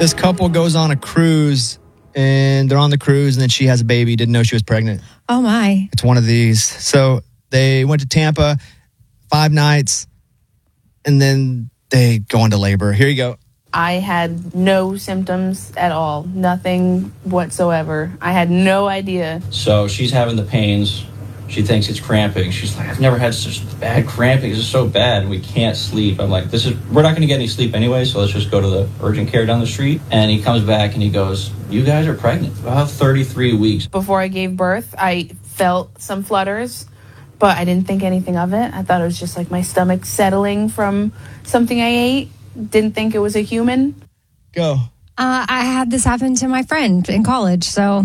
This couple goes on a cruise, and they're on the cruise, and then she has a baby, didn't know she was pregnant. Oh, my. It's one of these. So they went to Tampa 5 nights, and then they go into labor. Here you go. I had no symptoms at all, nothing whatsoever. I had no idea. So she's having the pains. She thinks it's cramping. She's like, I've never had such bad cramping. This is so bad. We can't sleep. I'm like, we're not going to get any sleep anyway, so let's just go to the urgent care down the street. And he comes back and he goes, you guys are pregnant. About 33 weeks. Before I gave birth, I felt some flutters, but I didn't think anything of it. I thought it was just like my stomach settling from something I ate. Didn't think it was a human. Go. I had this happen to my friend in college, so...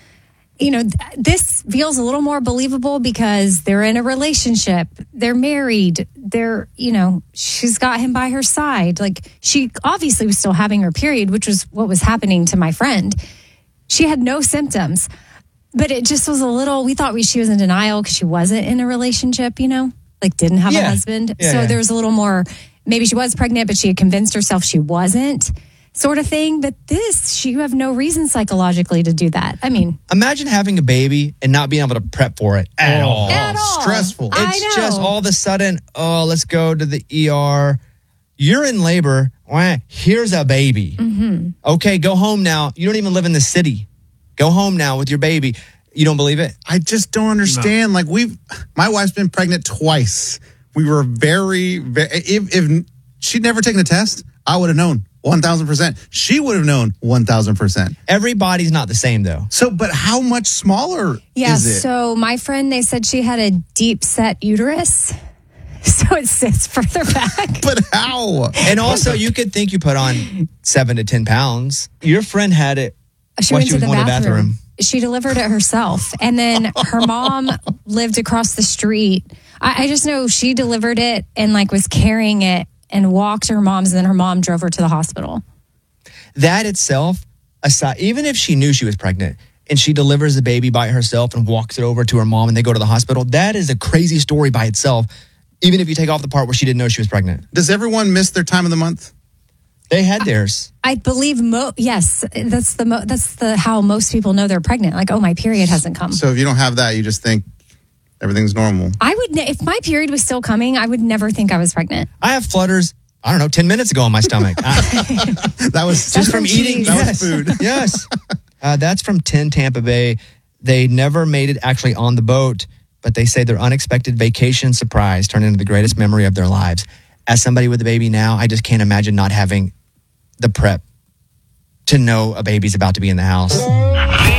this feels a little more believable because they're in a relationship. They're married. She's got him by her side. Like, she obviously was still having her period, which was what was happening to my friend. She had no symptoms, but it just was a little, we thought she was in denial because she wasn't in a relationship, didn't have a husband. There was a little more, maybe she was pregnant, but she had convinced herself she wasn't. Sort of thing, but you have no reason psychologically to do that. I mean, imagine having a baby and not being able to prep for it at all. At all. Stressful. It's just all of a sudden, let's go to the ER. You're in labor. Here's a baby. Mm-hmm. Okay, go home now. You don't even live in the city. Go home now with your baby. You don't believe it? I just don't understand. No. Like, my wife's been pregnant twice. We were very, if she'd never taken a test, I would have known. 1,000%. She would have known 1,000%. Everybody's not the same, though. So, but how much smaller is it? So my friend, they said she had a deep set uterus. So it sits further back. But how? And also, you could think you put on 7 to 10 pounds. Your friend had it She while went she to was the going bathroom. She delivered it herself. And then her mom lived across the street. I just know she delivered it and was carrying it and walked to her mom's, and then her mom drove her to the hospital. That itself, aside, even if she knew she was pregnant and she delivers the baby by herself and walks it over to her mom and they go to the hospital, that is a crazy story by itself, even if you take off the part where she didn't know she was pregnant. Does everyone miss their time of the month? They had theirs. I believe, yes, that's how most people know they're pregnant. Like, oh, my period hasn't come. So if you don't have that, you just think everything's normal. If my period was still coming, I would never think I was pregnant. I have flutters, 10 minutes ago in my stomach. That was just from eating. That was food. Yes. That's from 10 Tampa Bay. They never made it actually on the boat, but they say their unexpected vacation surprise turned into the greatest memory of their lives. As somebody with a baby now, I just can't imagine not having the prep to know a baby's about to be in the house.